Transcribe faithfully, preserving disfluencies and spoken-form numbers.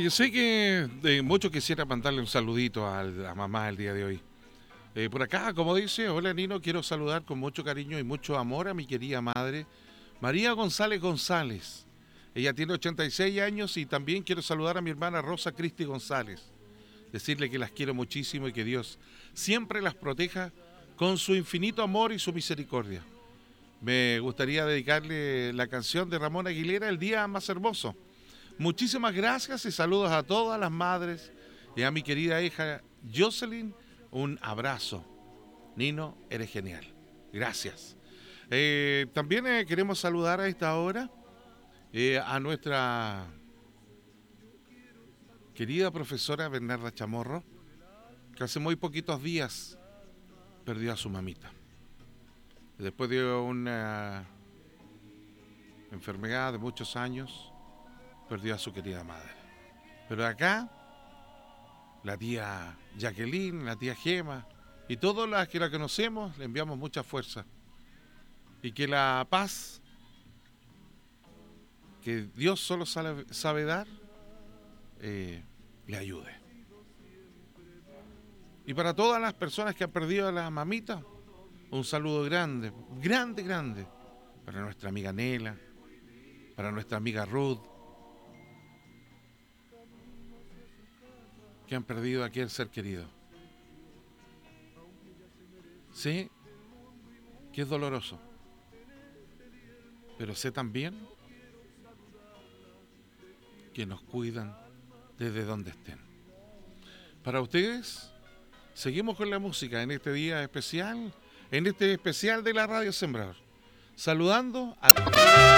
yo sé que de muchos quisiera mandarle un saludito a la mamá el día de hoy. Eh, por acá, como dice, hola Nino, quiero saludar con mucho cariño y mucho amor a mi querida madre, María González González. Ella tiene ochenta y seis años y también quiero saludar a mi hermana Rosa Cristi González. Decirle que las quiero muchísimo y que Dios siempre las proteja con su infinito amor y su misericordia. Me gustaría dedicarle la canción de Ramón Aguilera, El Día Más Hermoso. Muchísimas gracias y saludos a todas las madres y a mi querida hija Jocelyn. Un abrazo. Nino, eres genial. Gracias. Eh, también eh, queremos saludar a esta hora eh, a nuestra querida profesora Bernarda Chamorro, que hace muy poquitos días perdió a su mamita. Después de una enfermedad de muchos años, perdió a su querida madre. Pero acá, la tía Jacqueline, la tía Gema y todas las que la conocemos, le enviamos mucha fuerza. Y que la paz que Dios solo sabe, sabe dar, eh, le ayude. Y para todas las personas que han perdido a la mamita, un saludo grande, grande, grande, para nuestra amiga Nela, para nuestra amiga Ruth, que han perdido a aquel ser querido. Sé que es doloroso, pero sé también que nos cuidan desde donde estén. Para ustedes, seguimos con la música en este día especial, en este especial de la Radio Sembrador, saludando a